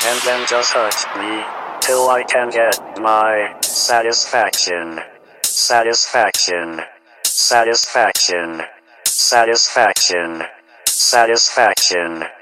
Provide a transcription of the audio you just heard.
and then just hurt me till I can get my satisfaction. Satisfaction. Satisfaction. Satisfaction. Satisfaction.